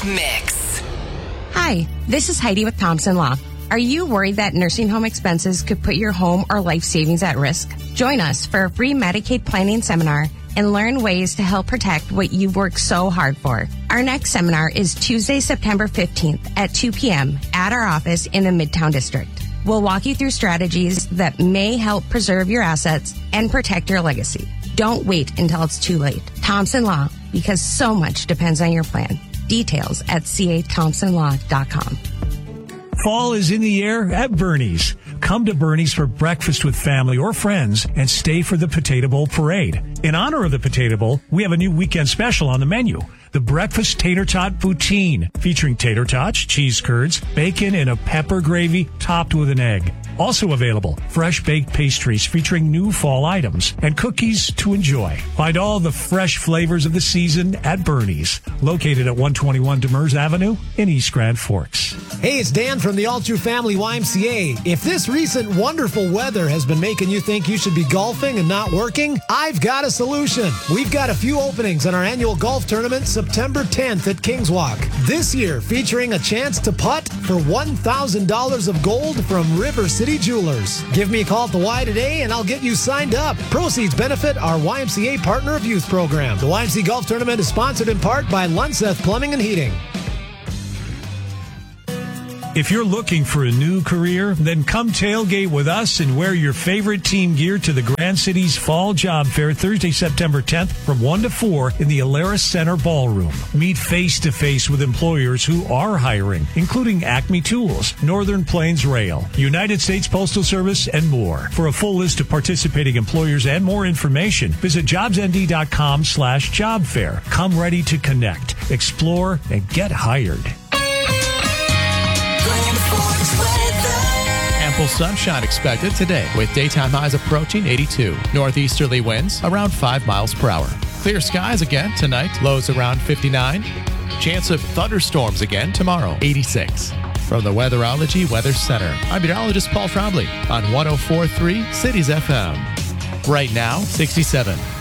Mix. Hi, this is Heidi with Thompson Law. Are you worried that nursing home expenses could put your home or life savings at risk? Join us for a free Medicaid planning seminar and learn ways to help protect what you've worked so hard for. Our next seminar is Tuesday, September 15th at 2 p.m. at our office in the Midtown District. We'll walk you through strategies that may help preserve your assets and protect your legacy. Don't wait until it's too late. Thompson Law, because so much depends on your plan. Details at cathompsonlaw.com. Fall is in the air at Bernie's. Come to Bernie's for breakfast with family or friends and stay for the Potato Bowl parade. In honor of the Potato Bowl, we have a new weekend special on the menu. The Breakfast Tater Tot Poutine, featuring tater tots, cheese curds, bacon, and a pepper gravy topped with an egg. Also available, fresh baked pastries featuring new fall items and cookies to enjoy. Find all the fresh flavors of the season at Bernie's, located at 121 Demers Avenue in East Grand Forks. Hey, it's Dan from the All True Family YMCA. If this recent wonderful weather has been making you think you should be golfing and not working, I've got a solution. We've got a few openings in our annual golf tournament September 10th at Kings Walk. This year, featuring a chance to putt for $1,000 of gold from River City Jewelers. Give me a call at the Y today and I'll get you signed up. Proceeds benefit our YMCA Partner of Youth program. The YMCA Golf Tournament is sponsored in part by Lunseth Plumbing and Heating. If you're looking for a new career, then come tailgate with us and wear your favorite team gear to the Grand Cities Fall Job Fair Thursday, September 10th from 1 to 4 in the Alaris Center Ballroom. Meet face-to-face with employers who are hiring, including Acme Tools, Northern Plains Rail, United States Postal Service, and more. For a full list of participating employers and more information, visit jobsnd.com/job fair. Come ready to connect, explore, and get hired. Ample sunshine expected today with daytime highs approaching 82. Northeasterly winds around 5 miles per hour. Clear skies again tonight, lows around 59. Chance of thunderstorms again tomorrow, 86. From the Weatherology Weather Center, I'm meteorologist Paul Trombley on 104.3 Cities FM. Right now, 67.